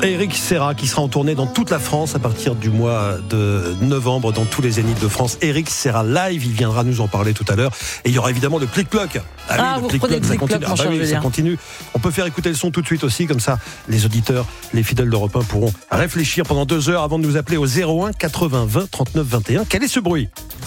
Eric Serra qui sera en tournée dans toute la France à partir du mois de novembre dans tous les zéniths de France. Eric Serra live, il viendra nous en parler tout à l'heure. Et il y aura évidemment le Plic-Ploc. Vous reprenez le Plic-Ploc, mon cher Julien. Ça continue. On peut faire écouter le son tout de suite aussi, comme ça les auditeurs, les fidèles d'Europe 1 pourront réfléchir pendant 2 heures avant de nous appeler au 01 80 20 39 21. Quel est ce bruit ?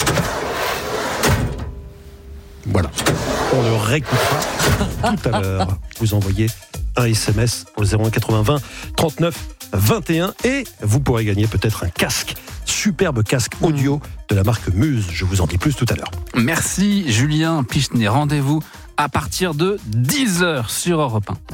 Voilà. On le réécoutera tout à l'heure. Vous envoyez un SMS au 01 80 20 39 21 et vous pourrez gagner peut-être un casque, superbe casque audio de la marque Muse. Je vous en dis plus tout à l'heure. Merci Julien Pichenet. Rendez-vous à partir de 10h sur Europe 1.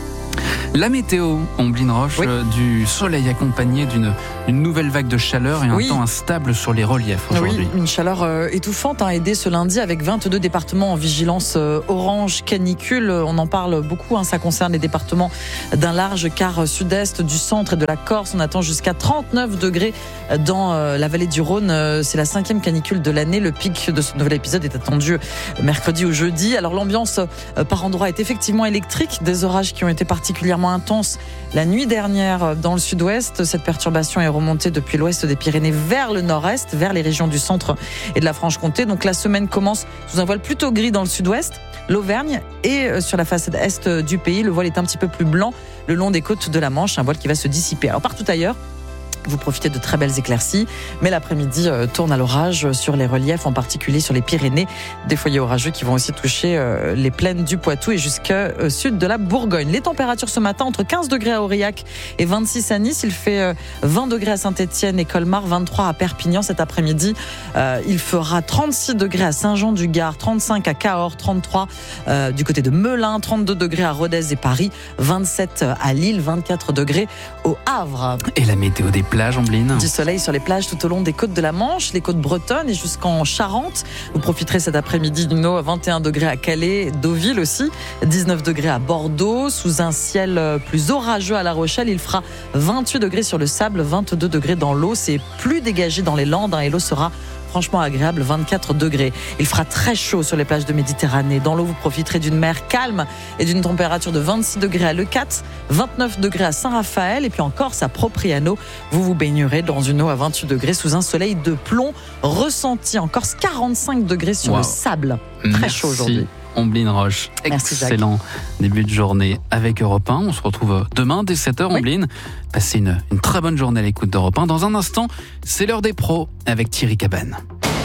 La météo, Omblin Roche, du soleil accompagné d'une nouvelle vague de chaleur et un temps instable sur les reliefs aujourd'hui. Oui, une chaleur étouffante, aidée ce lundi avec 22 départements en vigilance orange canicule. On en parle beaucoup, ça concerne les départements d'un large quart sud-est, du centre et de la Corse. On attend jusqu'à 39 degrés dans la vallée du Rhône. C'est la 5e canicule de l'année. Le pic de ce nouvel épisode est attendu mercredi ou jeudi. Alors l'ambiance par endroits est effectivement électrique. Des orages qui ont été particulièrement intense la nuit dernière dans le sud-ouest. Cette perturbation est remontée depuis l'ouest des Pyrénées vers le nord-est, vers les régions du centre et de la Franche-Comté. Donc la semaine commence sous un voile plutôt gris dans le sud-ouest, l'Auvergne et sur la façade est du pays. Le voile est un petit peu plus blanc le long des côtes de la Manche, un voile qui va se dissiper. Alors partout ailleurs, vous profitez de très belles éclaircies, mais l'après-midi tourne à l'orage sur les reliefs, en particulier sur les Pyrénées. Des foyers orageux qui vont aussi toucher les plaines du Poitou et jusqu'au sud de la Bourgogne. Les températures ce matin entre 15 degrés à Aurillac et 26 à Nice. Il fait 20 degrés à Saint-Étienne et Colmar, 23 à Perpignan. Cet après-midi, il fera 36 degrés à Saint-Jean-du-Gard, 35 à Cahors, 33 du côté de Melun, 32 degrés à Rodez et Paris, 27 à Lille, 24 degrés au Havre. Et la météo des plages, Omblin. Du soleil sur les plages tout au long des côtes de la Manche, les côtes bretonnes et jusqu'en Charente. Vous profiterez cet après-midi d'une eau à 21 degrés à Calais, Deauville aussi, 19 degrés à Bordeaux, sous un ciel plus orageux à La Rochelle. Il fera 28 degrés sur le sable, 22 degrés dans l'eau. C'est plus dégagé dans les Landes et l'eau sera franchement agréable, 24 degrés. Il fera très chaud sur les plages de Méditerranée. Dans l'eau, vous profiterez d'une mer calme et d'une température de 26 degrés à Leucate, 29 degrés à Saint-Raphaël et puis en Corse à Propriano. Vous vous baignerez dans une eau à 28 degrés sous un soleil de plomb ressenti. En Corse, 45 degrés sur le sable. Très chaud aujourd'hui. Omblin Roche, excellent début de journée avec Europe 1. On se retrouve demain dès 7h, Omblin. Passez une très bonne journée à l'écoute d'Europe 1. Dans un instant, c'est l'heure des pros avec Thierry Cabane.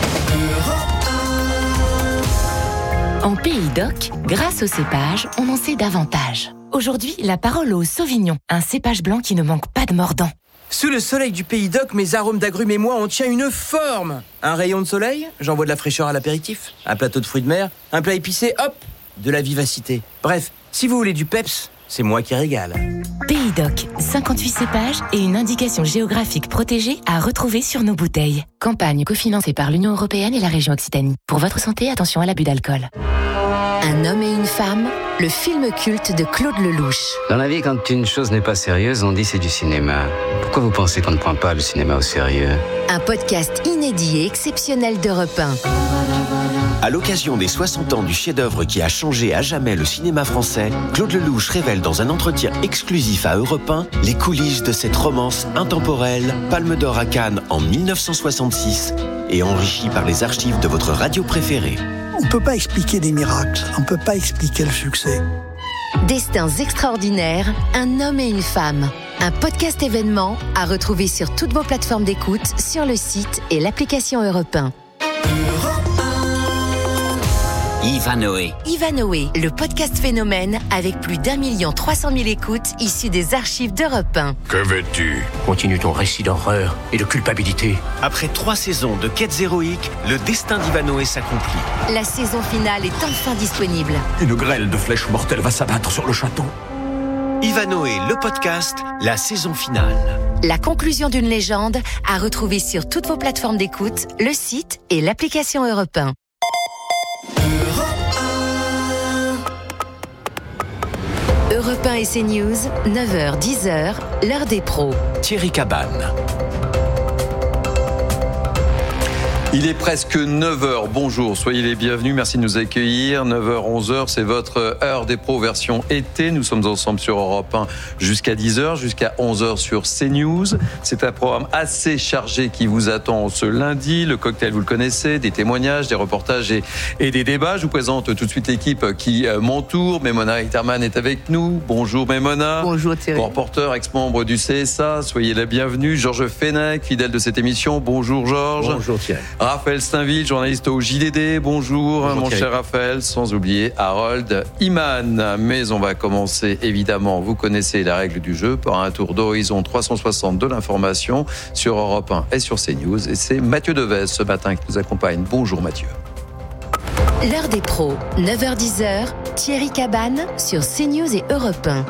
En Pays d'Oc, grâce au cépage, on en sait davantage. Aujourd'hui, la parole au Sauvignon, un cépage blanc qui ne manque pas de mordant. Sous le soleil du Pays d'Oc, mes arômes d'agrumes et moi, on tient une forme. Un rayon de soleil, j'envoie de la fraîcheur à l'apéritif. Un plateau de fruits de mer, un plat épicé, hop, de la vivacité. Bref, si vous voulez du peps, c'est moi qui régale. Pays d'Oc, 58 cépages et une indication géographique protégée à retrouver sur nos bouteilles. Campagne cofinancée par l'Union européenne et la région Occitanie. Pour votre santé, attention à l'abus d'alcool. Un homme et une femme, le film culte de Claude Lelouch. Dans la vie, quand une chose n'est pas sérieuse, on dit c'est du cinéma. Pourquoi vous pensez qu'on ne prend pas le cinéma au sérieux ? Un podcast inédit et exceptionnel d'Europe 1. À l'occasion des 60 ans du chef-d'œuvre qui a changé à jamais le cinéma français, Claude Lelouch révèle dans un entretien exclusif à Europe 1 les coulisses de cette romance intemporelle, Palme d'Or à Cannes en 1966 et enrichie par les archives de votre radio préférée. On ne peut pas expliquer des miracles, on ne peut pas expliquer le succès. Destins extraordinaires, un homme et une femme. Un podcast événement à retrouver sur toutes vos plateformes d'écoute, sur le site et l'application Europe 1. Ivanoé. Ivanoé, le podcast phénomène avec plus d'1 300 000 écoutes issues des archives d'Europe 1. Que veux-tu ? Continue ton récit d'horreur et de culpabilité. Après 3 saisons de quêtes héroïques, le destin d'Ivanoé s'accomplit. La saison finale est enfin disponible. Une grêle de flèches mortelles va s'abattre sur le château. Ivanoé, le podcast, la saison finale. La conclusion d'une légende à retrouver sur toutes vos plateformes d'écoute, le site et l'application Europe 1. Europe 1 et CNews, 9h, 10h, l'heure des pros. Thierry Cabane. Il est presque 9h. Bonjour, soyez les bienvenus. Merci de nous accueillir. 9h, 11h, c'est votre heure des pros version été. Nous sommes ensemble sur Europe 1 jusqu'à 10h, jusqu'à 11h sur CNews. C'est un programme assez chargé qui vous attend ce lundi. Le cocktail, vous le connaissez, des témoignages, des reportages et des débats. Je vous présente tout de suite l'équipe qui m'entoure. Memona Rittermann est avec nous. Bonjour Memona. Bonjour Thierry. Reporter, ex-membre du CSA. Soyez la bienvenue. Georges Fenech, fidèle de cette émission. Bonjour Georges. Bonjour Thierry. Raphaël Steinville, journaliste au JDD. Bonjour mon cher Raphaël, sans oublier Harold Iman. Mais on va commencer évidemment, vous connaissez la règle du jeu, par un tour d'horizon 360 de l'information sur Europe 1 et sur CNews. Et c'est Mathieu Devez ce matin qui nous accompagne. Bonjour Mathieu. L'heure des pros, 9h-10h, Thierry Cabane sur CNews et Europe 1.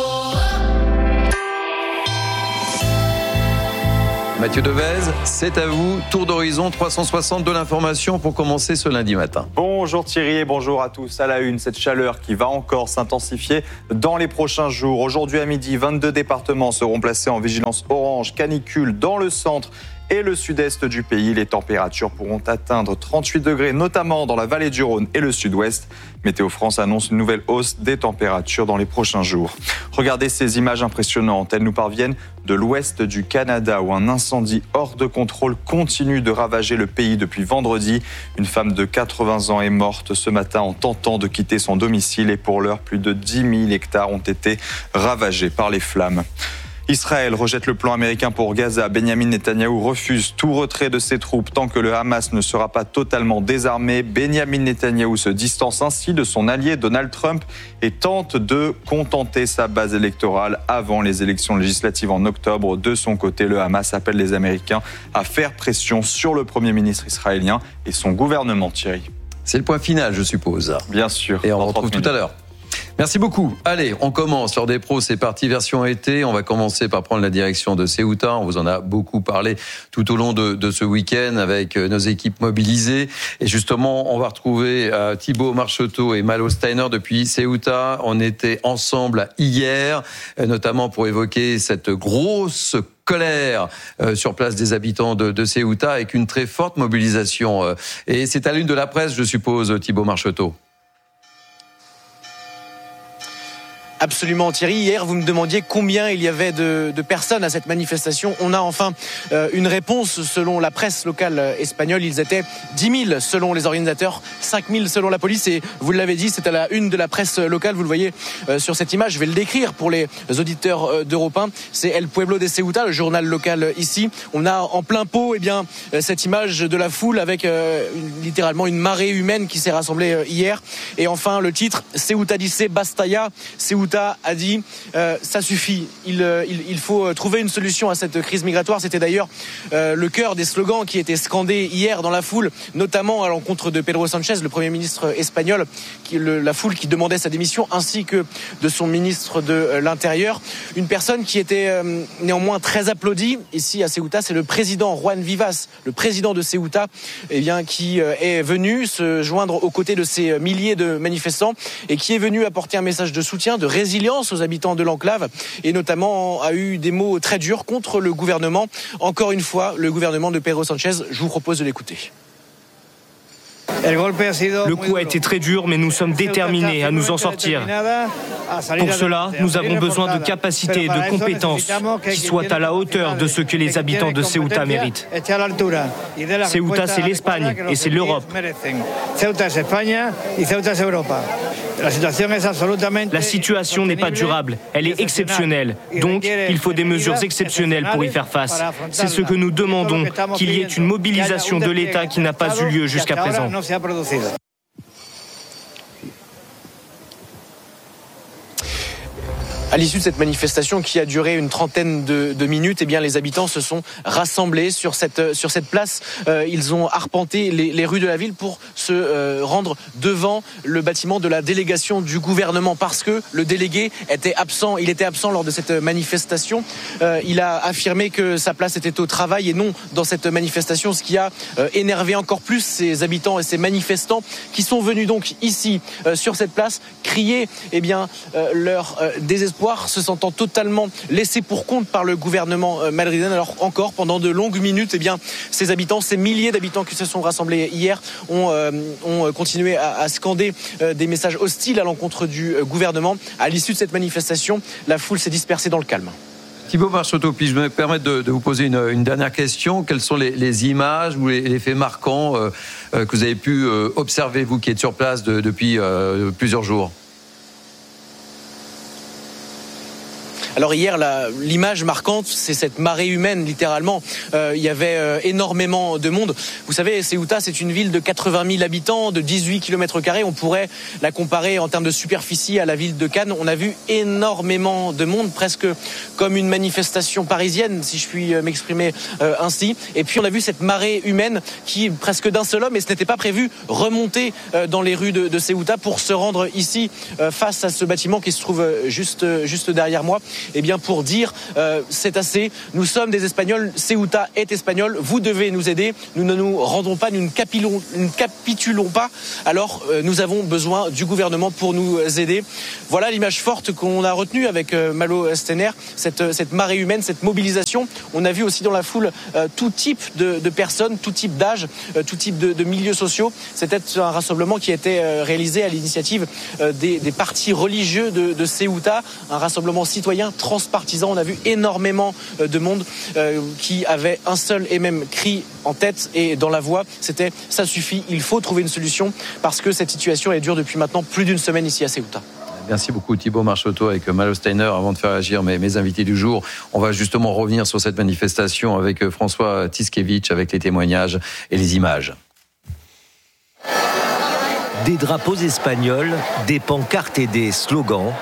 Mathieu Devez, c'est à vous. Tour d'horizon 360 de l'information pour commencer ce lundi matin. Bonjour Thierry et bonjour à tous. À la une, cette chaleur qui va encore s'intensifier dans les prochains jours. Aujourd'hui à midi, 22 départements seront placés en vigilance orange canicule dans le centre et le sud-est du pays. Les températures pourront atteindre 38 degrés, notamment dans la vallée du Rhône et le sud-ouest. Météo France annonce une nouvelle hausse des températures dans les prochains jours. Regardez ces images impressionnantes. Elles nous parviennent de l'ouest du Canada où un incendie hors de contrôle continue de ravager le pays depuis vendredi. Une femme de 80 ans est morte ce matin en tentant de quitter son domicile et pour l'heure, plus de 10 000 hectares ont été ravagés par les flammes. Israël rejette le plan américain pour Gaza. Benyamin Netanyahou refuse tout retrait de ses troupes tant que le Hamas ne sera pas totalement désarmé. Benyamin Netanyahou se distance ainsi de son allié Donald Trump et tente de contenter sa base électorale avant les élections législatives en octobre. De son côté, le Hamas appelle les Américains à faire pression sur le Premier ministre israélien et son gouvernement, Thierry. C'est le point final, je suppose. Bien sûr. Et on retrouve tout à l'heure. Merci beaucoup. Allez, on commence. L'heure des pros, c'est parti version été. On va commencer par prendre la direction de Ceuta. On vous en a beaucoup parlé tout au long de ce week-end avec nos équipes mobilisées. Et justement, on va retrouver Thibaut Marcheteau et Malo Steiner depuis Ceuta. On était ensemble hier, notamment pour évoquer cette grosse colère sur place des habitants de Ceuta avec une très forte mobilisation. Et c'est à l'une de la presse, je suppose, Thibaut Marcheteau. Absolument Thierry, hier vous me demandiez combien il y avait de personnes à cette manifestation. On a enfin une réponse selon la presse locale espagnole. Ils étaient 10 000 selon les organisateurs, 5 000 selon la police et vous l'avez dit, c'est à la une de la presse locale. Vous le voyez sur cette image, je vais le décrire pour les auditeurs d'Europe 1. C'est El Pueblo de Ceuta, le journal local ici. On a en plein pot cette image de la foule avec littéralement une marée humaine qui s'est rassemblée hier. Et enfin le titre, Ceuta dice basta ya. Ceuta a dit ça suffit, il faut trouver une solution à cette crise migratoire. C'était d'ailleurs le cœur des slogans qui étaient scandés hier dans la foule, notamment à l'encontre de Pedro Sánchez, le Premier ministre espagnol, la foule qui demandait sa démission, ainsi que de son ministre de l'Intérieur. Une personne qui était néanmoins très applaudie ici à Ceuta, c'est le président Juan Vivas, le président de Ceuta, qui est venu se joindre aux côtés de ces milliers de manifestants et qui est venu apporter un message de soutien, de résilience aux habitants de l'enclave et notamment a eu des mots très durs contre le gouvernement. Encore une fois, le gouvernement de Pedro Sánchez, je vous propose de l'écouter. Le coup a été très dur, mais nous sommes déterminés à nous en sortir. Pour cela, nous avons besoin de capacités et de compétences qui soient à la hauteur de ce que les habitants de Ceuta méritent. Ceuta, c'est l'Espagne et c'est l'Europe. La situation n'est pas durable, elle est exceptionnelle. Donc, il faut des mesures exceptionnelles pour y faire face. C'est ce que nous demandons, qu'il y ait une mobilisation de l'État qui n'a pas eu lieu jusqu'à présent. À l'issue de cette manifestation qui a duré une trentaine de minutes, les habitants se sont rassemblés sur cette place. Ils ont arpenté les rues de la ville pour se rendre devant le bâtiment de la délégation du gouvernement parce que le délégué était absent. Il était absent lors de cette manifestation. Il a affirmé que sa place était au travail et non dans cette manifestation, ce qui a énervé encore plus ces habitants et ces manifestants qui sont venus donc ici sur cette place crier leur désespoir espoir, se sentant totalement laissés pour compte par le gouvernement madrilène. Alors encore, pendant de longues minutes, ces habitants, ces milliers d'habitants qui se sont rassemblés hier ont continué à scander des messages hostiles à l'encontre du gouvernement. À l'issue de cette manifestation, la foule s'est dispersée dans le calme. Thibaut Marcheteau, puis je me permets de vous poser une dernière question. Quelles sont les images ou les faits marquants que vous avez pu observer, vous qui êtes sur place depuis plusieurs jours ? Alors hier, l'image marquante, c'est cette marée humaine, littéralement. Il y avait énormément de monde. Vous savez, Ceuta, c'est une ville de 80 000 habitants, de 18 km². On pourrait la comparer en termes de superficie à la ville de Cannes. On a vu énormément de monde, presque comme une manifestation parisienne, si je puis m'exprimer ainsi. Et puis on a vu cette marée humaine qui, presque d'un seul homme, et ce n'était pas prévu, remonter dans les rues de Ceuta pour se rendre ici, face à ce bâtiment qui se trouve juste derrière moi. Eh bien, pour dire c'est assez, nous sommes des Espagnols, Ceuta est espagnol, vous devez nous aider, nous ne nous rendons pas, nous ne capitulons pas, alors nous avons besoin du gouvernement pour nous aider. Voilà l'image forte qu'on a retenue avec Malo Stener, cette marée humaine, cette mobilisation. On a vu aussi dans la foule tout type de personnes, tout type d'âge, tout type de milieux sociaux. C'était un rassemblement qui a été réalisé à l'initiative des partis religieux de Ceuta, un rassemblement citoyen transpartisan. On a vu énormément de monde qui avait un seul et même cri en tête et dans la voix, c'était « ça suffit, il faut trouver une solution » parce que cette situation elle dure depuis maintenant plus d'une semaine ici à Ceuta. Merci beaucoup Thibaut Marcheteau avec Malo Steiner. Avant de faire agir mes invités du jour, on va justement revenir sur cette manifestation avec François Tiskevich, avec les témoignages et les images. Des drapeaux espagnols, des pancartes et des slogans.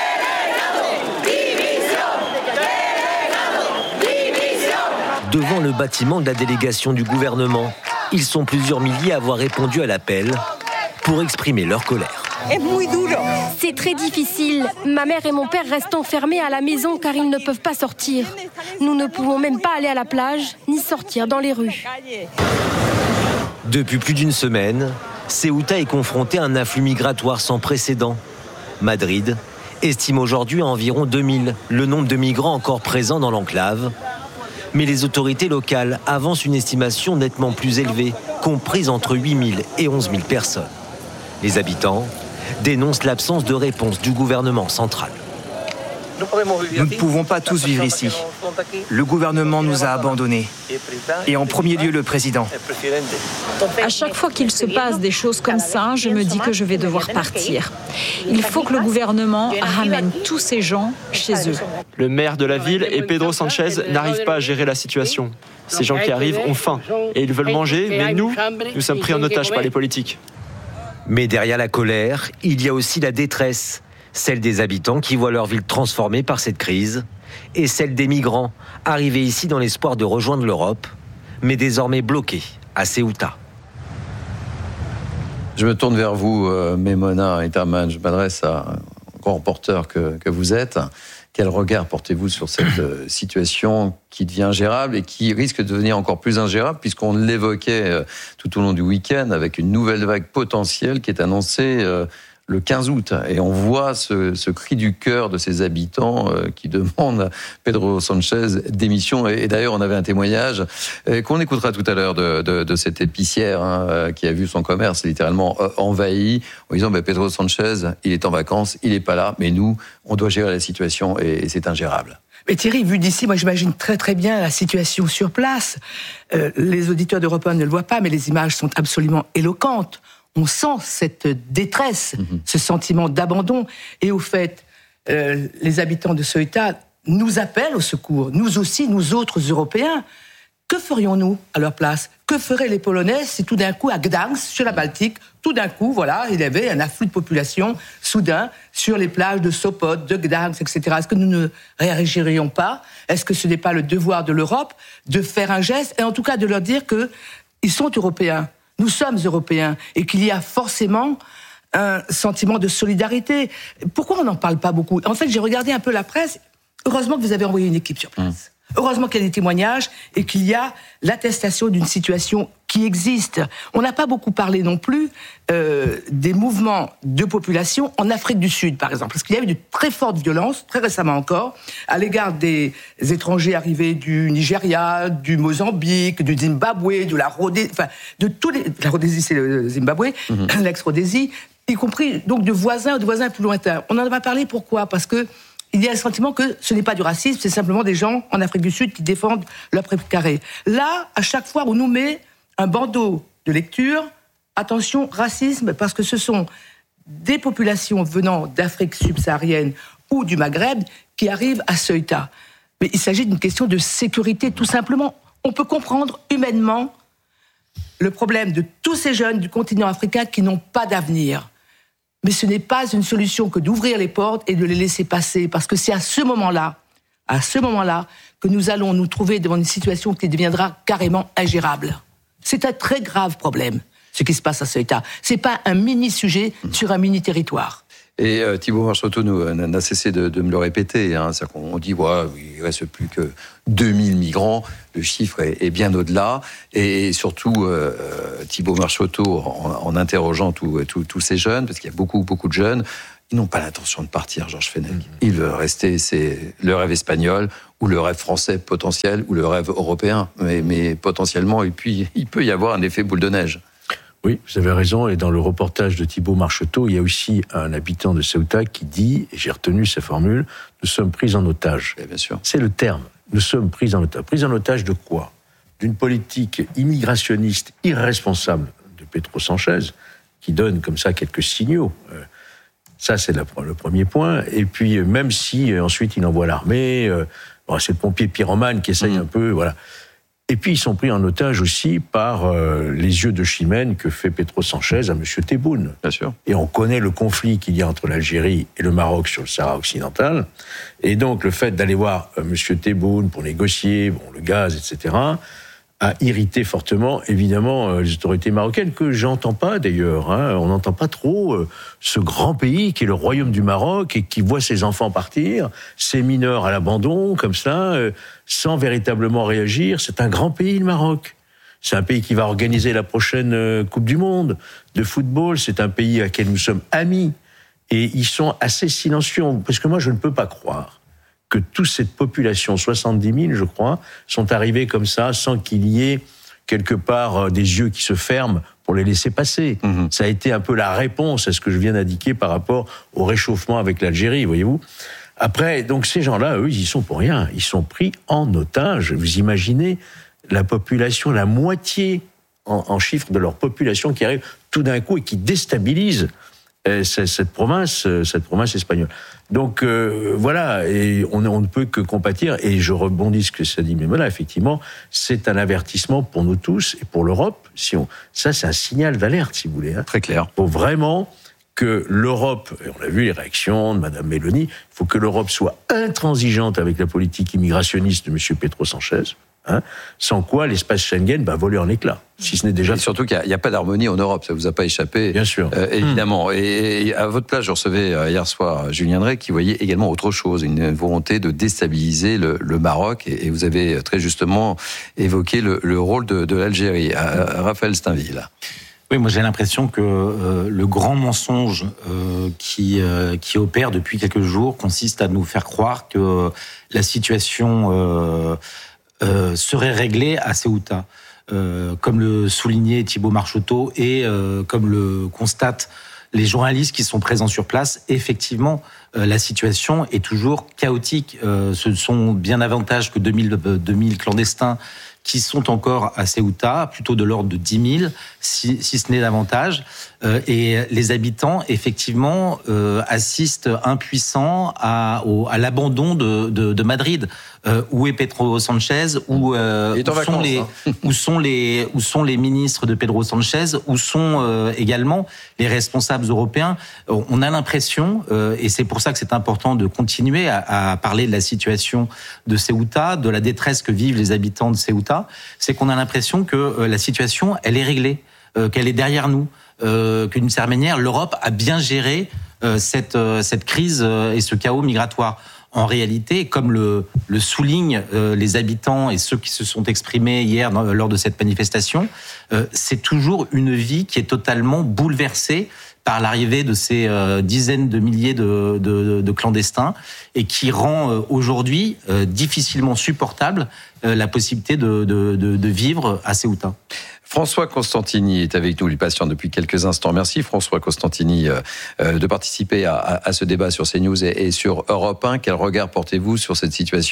Devant le bâtiment de la délégation du gouvernement, ils sont plusieurs milliers à avoir répondu à l'appel pour exprimer leur colère. C'est très difficile. Ma mère et mon père restent enfermés à la maison car ils ne peuvent pas sortir. Nous ne pouvons même pas aller à la plage ni sortir dans les rues. Depuis plus d'une semaine, Ceuta est confronté à un afflux migratoire sans précédent. Madrid estime aujourd'hui à environ 2000 le nombre de migrants encore présents dans l'enclave. Mais les autorités locales avancent une estimation nettement plus élevée, comprise entre 8 000 et 11 000 personnes. Les habitants dénoncent l'absence de réponse du gouvernement central. Nous ne pouvons pas tous vivre ici. Le gouvernement nous a abandonnés. Et en premier lieu, le président. À chaque fois qu'il se passe des choses comme ça, je me dis que je vais devoir partir. Il faut que le gouvernement ramène tous ces gens chez eux. Le maire de la ville et Pedro Sanchez n'arrivent pas à gérer la situation. Ces gens qui arrivent ont faim et ils veulent manger, mais nous sommes pris en otage par les politiques. Mais derrière la colère, il y a aussi la détresse. Celle des habitants qui voient leur ville transformée par cette crise, et celle des migrants arrivés ici dans l'espoir de rejoindre l'Europe, mais désormais bloqués à Ceuta. Je me tourne vers vous, Memona Interman. Je m'adresse à un grand reporter que vous êtes. Quel regard portez-vous sur cette situation qui devient ingérable et qui risque de devenir encore plus ingérable, puisqu'on l'évoquait tout au long du week-end avec une nouvelle vague potentielle qui est annoncée le 15 août. Et on voit ce cri du cœur de ces habitants qui demandent à Pedro Sanchez démission. Et d'ailleurs, on avait un témoignage qu'on écoutera tout à l'heure de cette épicière qui a vu son commerce littéralement envahi, en disant Pedro Sanchez, il est en vacances, il n'est pas là, mais nous, on doit gérer la situation et c'est ingérable. Mais Thierry, vu d'ici, moi j'imagine très très bien la situation sur place. Les auditeurs d'Europe 1 ne le voient pas, mais les images sont absolument éloquentes. On sent cette détresse, ce sentiment d'abandon. Et au fait, les habitants de Ceuta nous appellent au secours. Nous aussi, nous autres Européens. Que ferions-nous à leur place ? Que feraient les Polonais si tout d'un coup, à Gdańsk, sur la Baltique, tout d'un coup, voilà, il y avait un afflux de population soudain sur les plages de Sopot, de Gdańsk, etc. Est-ce que nous ne réagirions pas ? Est-ce que ce n'est pas le devoir de l'Europe de faire un geste et en tout cas de leur dire qu'ils sont Européens ? Nous sommes Européens et qu'il y a forcément un sentiment de solidarité. Pourquoi on n'en parle pas beaucoup ? En fait, j'ai regardé un peu la presse. Heureusement que vous avez envoyé une équipe sur place. Heureusement qu'il y a des témoignages et qu'il y a l'attestation d'une situation qui existent. On n'a pas beaucoup parlé non plus des mouvements de population en Afrique du Sud, par exemple, parce qu'il y a eu de très fortes violences, très récemment encore, à l'égard des étrangers arrivés du Nigeria, du Mozambique, du Zimbabwe, de la Rhodésie, enfin, de tous les... La Rhodésie, c'est le Zimbabwe, l'ex-Rhodésie, y compris donc de voisins plus lointains. On n'en a pas parlé, pourquoi ? Parce que il y a le sentiment que ce n'est pas du racisme, c'est simplement des gens en Afrique du Sud qui défendent leur précaré. Là, à chaque fois, on nous met un bandeau de lecture, attention, racisme, parce que ce sont des populations venant d'Afrique subsaharienne ou du Maghreb qui arrivent à Ceuta. Mais il s'agit d'une question de sécurité, tout simplement. On peut comprendre humainement le problème de tous ces jeunes du continent africain qui n'ont pas d'avenir. Mais ce n'est pas une solution que d'ouvrir les portes et de les laisser passer, parce que c'est à ce moment-là, que nous allons nous trouver devant une situation qui deviendra carrément ingérable. C'est un très grave problème, ce qui se passe à Ceuta. C'est pas un mini-sujet sur un mini-territoire. Et Thibault Marcheteau n'a cessé de me le répéter. C'est-à-dire qu'on dit, il ne reste plus que 2000 migrants. Le chiffre est bien au-delà. Et surtout, Thibault Marcheteau, en interrogeant tous ces jeunes, parce qu'il y a beaucoup de jeunes, ils n'ont pas l'intention de partir, Georges Fenech. Ils veulent rester, c'est le rêve espagnol, ou le rêve français potentiel, ou le rêve européen. Mais potentiellement, et puis, il peut y avoir un effet boule de neige. Oui, vous avez raison. Et dans le reportage de Thibault Marcheteau, il y a aussi un habitant de Ceuta qui dit, et j'ai retenu sa formule, nous sommes pris en otage. Bien sûr. C'est le terme. Nous sommes pris en otage. Pris en otage de quoi ? D'une politique immigrationniste irresponsable de Pedro Sanchez, qui donne comme ça quelques signaux. Ça, c'est le premier point. Et puis, même si ensuite il envoie l'armée, c'est le pompier pyromane qui essaye un peu, voilà. Et puis, ils sont pris en otage aussi par les yeux de chimène que fait Pedro Sanchez à M. Tebboune. Bien sûr. Et on connaît le conflit qu'il y a entre l'Algérie et le Maroc sur le Sahara occidental. Et donc, le fait d'aller voir M. Tebboune pour négocier, le gaz, etc., a irrité fortement, évidemment, les autorités marocaines, que j'entends pas d'ailleurs. On n'entend pas trop ce grand pays qui est le royaume du Maroc et qui voit ses enfants partir, ses mineurs à l'abandon, comme ça, sans véritablement réagir. C'est un grand pays, le Maroc. C'est un pays qui va organiser la prochaine Coupe du Monde de football. C'est un pays à quel nous sommes amis. Et ils sont assez silencieux. Parce que moi, je ne peux pas croire que toute cette population, 70 000, je crois, sont arrivés comme ça, sans qu'il y ait quelque part des yeux qui se ferment pour les laisser passer. Ça a été un peu la réponse à ce que je viens d'indiquer par rapport au réchauffement avec l'Algérie, voyez-vous. Après, donc ces gens-là, eux, ils y sont pour rien. Ils sont pris en otage. Vous imaginez la population, la moitié en chiffre de leur population qui arrive tout d'un coup et qui déstabilise cette province espagnole. Donc voilà, et on ne peut que compatir, et je rebondis ce que ça dit Memola, effectivement, c'est un avertissement pour nous tous et pour l'Europe. Ça, c'est un signal d'alerte, si vous voulez. Très clair. Il faut vraiment que l'Europe, et on a vu les réactions de Mme Meloni, il faut que l'Europe soit intransigeante avec la politique immigrationniste de M. Pedro Sanchez. Sans quoi l'espace Schengen va voler en éclats, si ce n'est déjà... Et surtout qu'il n'y a pas d'harmonie en Europe, ça ne vous a pas échappé. Bien sûr. Évidemment. Et à votre place, je recevais hier soir Julien Drey qui voyait également autre chose, une volonté de déstabiliser le Maroc, et vous avez très justement évoqué le rôle de l'Algérie. Raphaël Steinville. Oui, moi j'ai l'impression que le grand mensonge qui opère depuis quelques jours consiste à nous faire croire que la situation... serait réglé à Ceuta. Comme le soulignait Thibault Marcheteau et comme le constatent les journalistes qui sont présents sur place, effectivement, la situation est toujours chaotique. Ce sont bien davantage que 2000 clandestins qui sont encore à Ceuta, plutôt de l'ordre de 10 000, si ce n'est davantage. Et les habitants, effectivement, assistent impuissants à l'abandon de Madrid. Où est Pedro Sanchez? Où sont les ministres de Pedro Sanchez? Où sont également les responsables européens? On a l'impression, et c'est pour ça que c'est important de continuer à parler de la situation de Ceuta, de la détresse que vivent les habitants de Ceuta, c'est qu'on a l'impression que la situation, elle est réglée, qu'elle est derrière nous, que d'une certaine manière, l'Europe a bien géré cette crise et ce chaos migratoire. en réalité, comme le soulignent les habitants et ceux qui se sont exprimés hier lors de cette manifestation, c'est toujours une vie qui est totalement bouleversée par l'arrivée de ces dizaines de milliers de clandestins et qui rend aujourd'hui difficilement supportable la possibilité de vivre à Ceuta. François Costantini est avec nous, il patiente depuis quelques instants. Merci François Costantini de participer à ce débat sur CNews et sur Europe 1. Quel regard portez-vous sur cette situation ?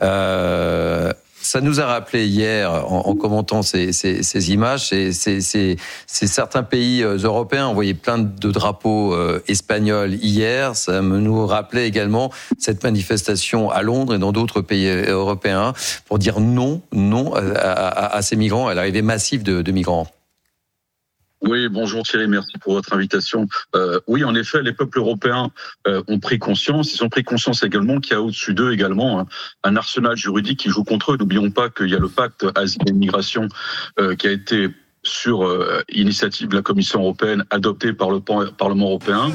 Ça nous a rappelé hier, en commentant ces images, c'est certains pays européens. On voyait plein de drapeaux espagnols hier. Ça nous rappelait également cette manifestation à Londres et dans d'autres pays européens pour dire non à ces migrants, à l'arrivée massive de migrants. Oui, bonjour Thierry, merci pour votre invitation. Oui, en effet, les peuples européens ont pris conscience. Ils ont pris conscience également qu'il y a au-dessus d'eux également un arsenal juridique qui joue contre eux. N'oublions pas qu'il y a le pacte asile et migration qui a été sur initiative de la Commission européenne adopté par le Parlement européen.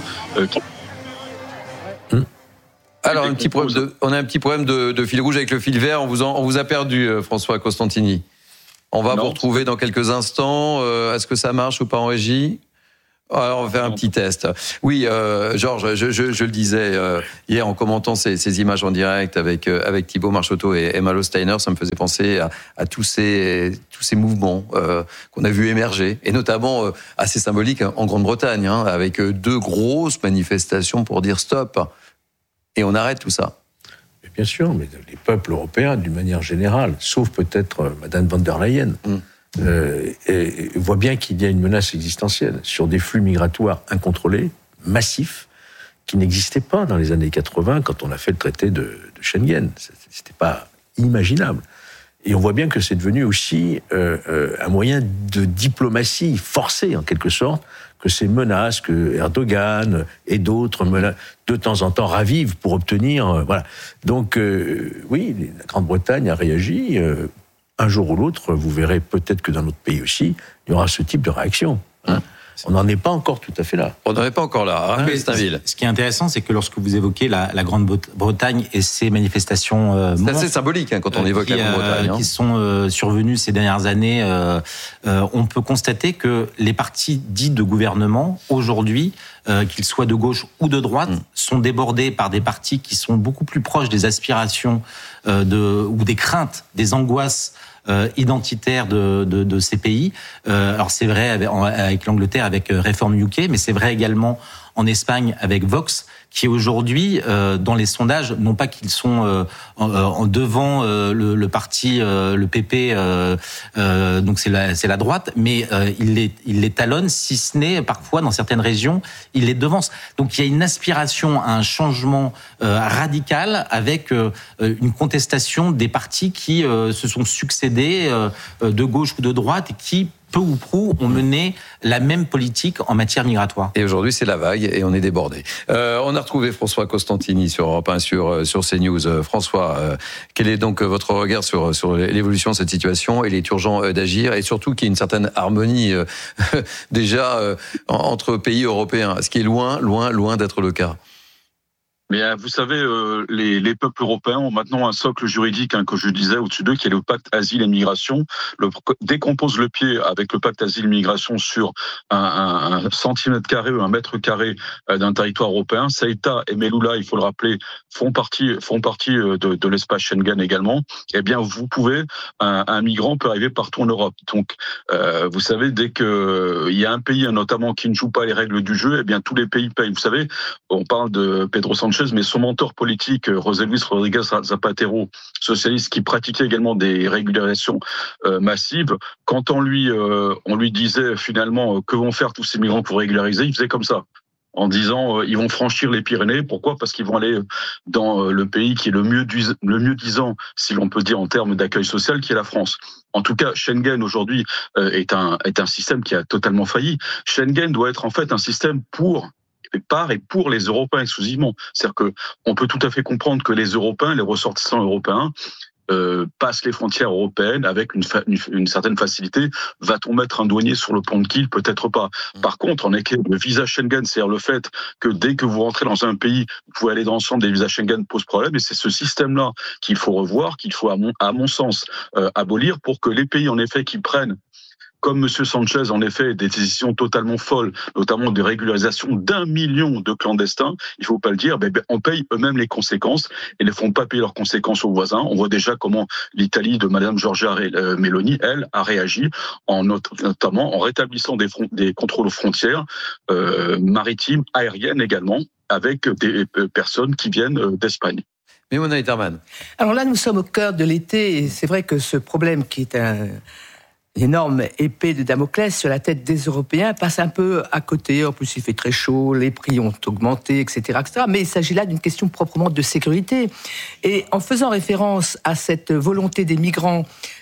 Alors, on a un petit problème de fil rouge avec le fil vert. On vous a perdu, François Costantini. On va vous retrouver dans quelques instants. Est-ce que ça marche ou pas en régie ? Alors, on va faire un petit test. Oui, Georges, je le disais hier en commentant ces images en direct avec Thibaut Marcheteau et Malo Steiner, ça me faisait penser à tous ces mouvements qu'on a vu émerger, et notamment assez symbolique en Grande-Bretagne, avec 2 grosses manifestations pour dire stop. Et on arrête tout ça. Bien sûr, mais les peuples européens, d'une manière générale, sauf peut-être Madame von der Leyen, voient bien qu'il y a une menace existentielle sur des flux migratoires incontrôlés, massifs, qui n'existaient pas dans les années 80 quand on a fait le traité de Schengen. C'était pas imaginable. Et on voit bien que c'est devenu aussi un moyen de diplomatie forcée, en quelque sorte, que ces menaces que Erdogan et d'autres de temps en temps ravivent pour obtenir... voilà. Donc, oui, la Grande-Bretagne a réagi. Un jour ou l'autre, vous verrez peut-être que dans notre pays aussi, il y aura ce type de réaction. On n'en est pas encore tout à fait là. On n'en est pas encore là. Ce qui est intéressant, c'est que lorsque vous évoquez la Grande-Bretagne et ces manifestations... c'est assez symbolique quand on évoque la Grande-Bretagne. Qui sont survenues ces dernières années, on peut constater que les partis dits de gouvernement, aujourd'hui, qu'ils soient de gauche ou de droite, sont débordés par des partis qui sont beaucoup plus proches des aspirations ou des craintes, des angoisses identitaire de ces pays. Alors c'est vrai avec l'Angleterre, avec Reform UK, mais c'est vrai également en Espagne avec Vox, qui aujourd'hui, dans les sondages, non pas qu'ils sont devant le parti, le PP, donc c'est la droite, mais il les talonne, si ce n'est parfois dans certaines régions, il les devance. Donc il y a une aspiration à un changement radical avec une contestation des partis qui se sont succédés de gauche ou de droite et qui peu ou prou ont mené la même politique en matière migratoire. Et aujourd'hui, c'est la vague et on est débordé. On a retrouvé François Costantini sur Europe 1, sur CNews. François, quel est donc votre regard sur l'évolution de cette situation? Il est urgent d'agir et surtout qu'il y ait une certaine harmonie déjà entre pays européens, ce qui est loin d'être le cas. Mais vous savez, les peuples européens ont maintenant un socle juridique, que je disais au-dessus d'eux, qui est le pacte asile et migration. Dès qu'on pose le pied avec le pacte asile et migration sur un centimètre carré ou un mètre carré d'un territoire européen, Ceuta et Melilla, il faut le rappeler, font partie de l'espace Schengen également. Eh bien, vous pouvez, un migrant peut arriver partout en Europe. Donc, vous savez, dès qu'il y a un pays, notamment, qui ne joue pas les règles du jeu, eh bien, tous les pays payent. Vous savez, on parle de Pedro Sánchez, mais son mentor politique, José Luis Rodríguez Zapatero, socialiste, qui pratiquait également des régularisations massives, quand on lui disait finalement que vont faire tous ces migrants pour régulariser, il faisait comme ça, en disant ils vont franchir les Pyrénées. Pourquoi ? Parce qu'ils vont aller dans le pays qui est le mieux disant, si l'on peut dire en termes d'accueil social, qui est la France. En tout cas, Schengen aujourd'hui est un système qui a totalement failli. Schengen doit être en fait un système par et pour les Européens exclusivement. C'est-à-dire qu'on peut tout à fait comprendre que les Européens, les ressortissants européens, passe les frontières européennes avec une certaine facilité. Va-t-on mettre un douanier sur le pont de Kiel ? Peut-être pas. Par contre, le visa Schengen, c'est-à-dire le fait que dès que vous rentrez dans un pays, vous pouvez aller dans l'ensemble des visas Schengen, pose problème. Et c'est ce système-là qu'il faut revoir, qu'il faut, à mon sens, abolir pour que les pays, en effet, qui prennent, comme M. Sanchez, en effet, des décisions totalement folles, notamment de régularisation d'1 million de clandestins, il ne faut pas le dire, on paye eux-mêmes les conséquences et ne font pas payer leurs conséquences aux voisins. On voit déjà comment l'Italie de Mme Giorgia Meloni, elle, a réagi, notamment en rétablissant des contrôles aux frontières maritimes, aériennes également, avec des personnes qui viennent d'Espagne. Mais Mona Etterman. Alors là, nous sommes au cœur de l'été et c'est vrai que ce problème qui est un énorme épée de Damoclès sur la tête des Européens passe un peu à côté. En plus, il fait très chaud, les prix ont augmenté, etc., etc. Mais il s'agit là d'une question proprement de sécurité. Et en faisant référence à cette volonté des migrants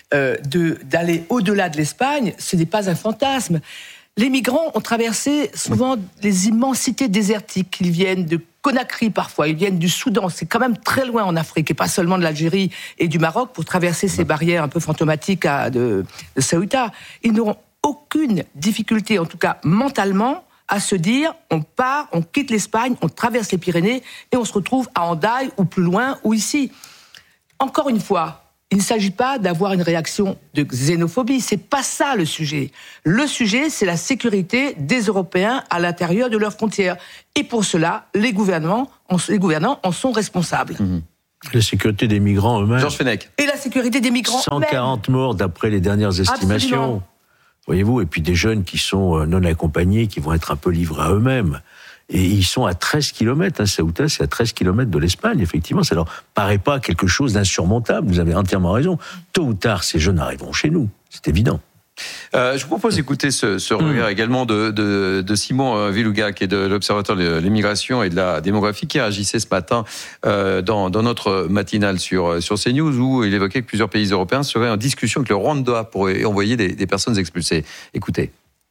d'aller au-delà de l'Espagne, ce n'est pas un fantasme. Les migrants ont traversé souvent les immensités désertiques. Ils viennent de Conakry parfois, ils viennent du Soudan. C'est quand même très loin en Afrique, et pas seulement de l'Algérie et du Maroc, pour traverser ces barrières un peu fantomatiques de Ceuta. Ils n'auront aucune difficulté, en tout cas mentalement, à se dire on part, on quitte l'Espagne, on traverse les Pyrénées et on se retrouve à Hendaye ou plus loin ou ici. Encore une fois, il ne s'agit pas d'avoir une réaction de xénophobie, c'est pas ça le sujet. Le sujet, c'est la sécurité des Européens à l'intérieur de leurs frontières. Et pour cela, les gouvernants en sont responsables. La sécurité des migrants eux-mêmes. Georges Fenech. Et la sécurité des migrants 140 morts d'après les dernières estimations. Absolument. Voyez-vous, et puis des jeunes qui sont non accompagnés, qui vont être un peu livrés à eux-mêmes. Et ils sont à 13 km, Ceuta, c'est à 13 km de l'Espagne, effectivement. Ça leur paraît pas quelque chose d'insurmontable, vous avez entièrement raison. Tôt ou tard, ces jeunes arriveront chez nous, c'est évident. Je vous propose d'écouter ce regard également de Simon Villouga, qui est de l'Observatoire de l'immigration et de la démographie, qui réagissait ce matin dans notre matinale sur CNews, où il évoquait que plusieurs pays européens seraient en discussion avec le Rwanda pour envoyer des personnes expulsées. Écoutez.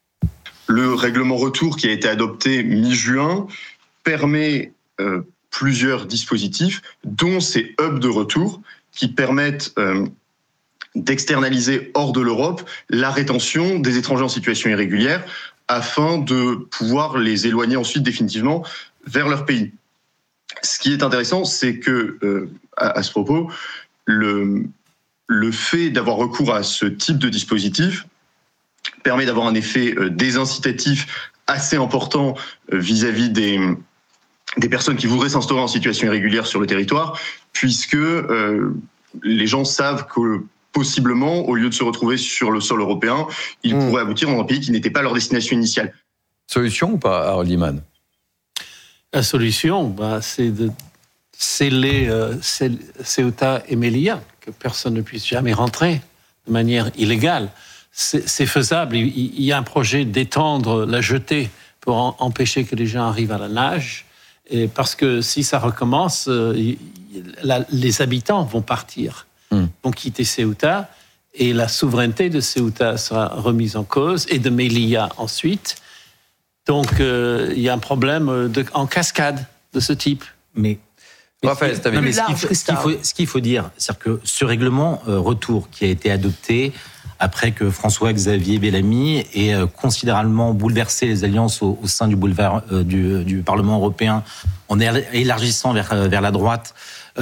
Le règlement retour qui a été adopté mi-juin permet plusieurs dispositifs, dont ces hubs de retour qui permettent d'externaliser hors de l'Europe la rétention des étrangers en situation irrégulière afin de pouvoir les éloigner ensuite définitivement vers leur pays. Ce qui est intéressant, c'est que, à ce propos, le fait d'avoir recours à ce type de dispositif permet d'avoir un effet désincitatif assez important vis-à-vis des personnes qui voudraient s'instaurer en situation irrégulière sur le territoire, puisque les gens savent que possiblement, au lieu de se retrouver sur le sol européen, ils pourraient aboutir dans un pays qui n'était pas leur destination initiale. Solution ou pas, Harold Iman ? La solution, c'est de sceller Ceuta et Melilla, que personne ne puisse jamais rentrer de manière illégale. C'est faisable. Il y a un projet d'étendre la jetée pour empêcher que les gens arrivent à la nage. Et parce que si ça recommence, les habitants vont partir, vont quitter Ceuta, et la souveraineté de Ceuta sera remise en cause, et de Melilla ensuite. Donc, il y a un problème en cascade de ce type. Mais ce qu'il faut dire, c'est que ce règlement retour qui a été adopté après que François-Xavier Bellamy ait considérablement bouleversé les alliances au sein du Parlement européen en élargissant vers la droite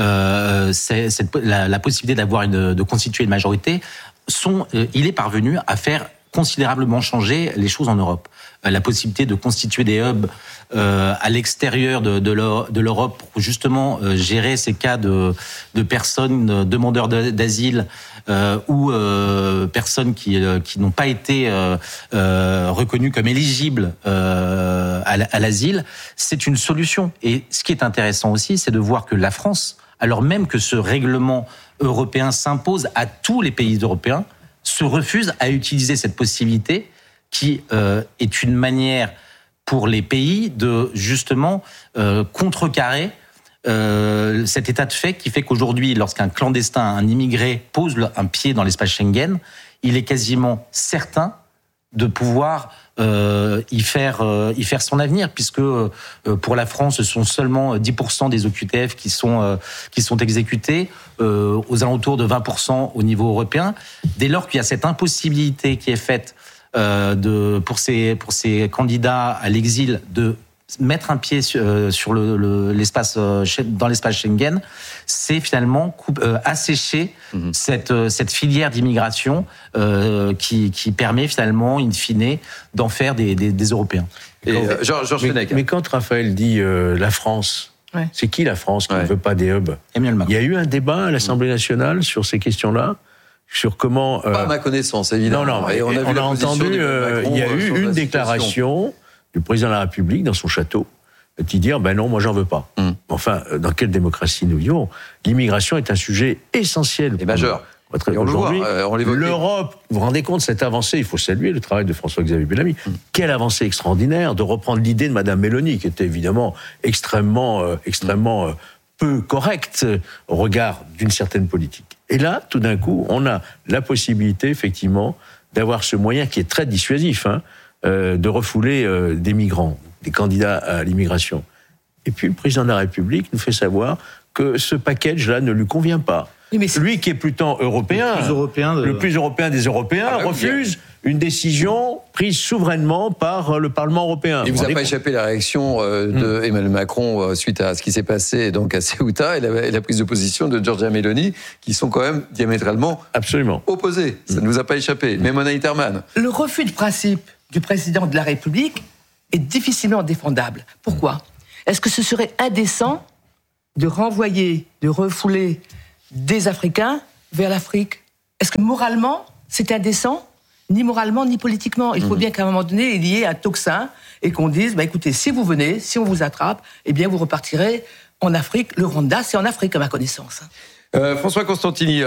la possibilité de constituer une majorité, il est parvenu à faire considérablement changer les choses en Europe. La possibilité de constituer des hubs à l'extérieur de l'Europe pour justement gérer ces cas de personnes demandeurs d'asile ou personnes qui n'ont pas été reconnues comme éligibles à l'asile, c'est une solution. Et ce qui est intéressant aussi, c'est de voir que la France, alors même que ce règlement européen s'impose à tous les pays européens, se refuse à utiliser cette possibilité qui est une manière pour les pays de justement contrecarrer cet état de fait qui fait qu'aujourd'hui, lorsqu'un clandestin, un immigré pose un pied dans l'espace Schengen, il est quasiment certain de pouvoir y faire son avenir, puisque pour la France, ce sont seulement 10% des OQTF qui sont exécutés, aux alentours de 20% au niveau européen. Dès lors qu'il y a cette impossibilité qui est faite pour ces candidats à l'exil de mettre un pied sur l'espace dans l'espace Schengen, c'est finalement assécher cette filière d'immigration qui permet finalement, in fine, d'en faire des Européens. Georges Fenech. Mais quand Raphaël dit la France, c'est qui la France qui ne veut pas des hubs ? Il y a eu un débat à l'Assemblée nationale sur ces questions-là, sur comment... Pas à ma connaissance, évidemment. Non, et on a entendu, il y a eu une déclaration du président de la République dans son château, qui dit ben non, moi j'en veux pas. Enfin, dans quelle démocratie nous vivons ? L'immigration est un sujet essentiel. Et majeur. Et on le voit, on l'évoque. L'Europe, vous vous rendez compte de cette avancée ? Il faut saluer le travail de François-Xavier Bellamy. Quelle avancée extraordinaire de reprendre l'idée de Madame Meloni, qui était évidemment extrêmement peu correcte au regard d'une certaine politique. Et là, tout d'un coup, on a la possibilité, effectivement, d'avoir ce moyen qui est très dissuasif, de refouler des migrants, des candidats à l'immigration. Et puis le président de la République nous fait savoir que ce package-là ne lui convient pas. Lui qui est plutôt européen, le plus européen des Européens, refuse une décision prise souverainement par le Parlement européen. Il vous a pas échappé la réaction de Emmanuel Macron suite à ce qui s'est passé donc à Ceuta et la prise de position de Giorgia Meloni, qui sont quand même diamétralement opposés. Ça ne vous a pas échappé. Mais Mona Interman. Le refus de principe du président de la République est difficilement défendable. Pourquoi ? Est-ce que ce serait indécent de renvoyer, de refouler des Africains vers l'Afrique ? Est-ce que moralement, c'est indécent ? Ni moralement, ni politiquement. Il faut bien qu'à un moment donné, il y ait un tocsin et qu'on dise, écoutez, si vous venez, si on vous attrape, eh bien vous repartirez en Afrique. Le Rwanda, c'est en Afrique à ma connaissance. François Constantini,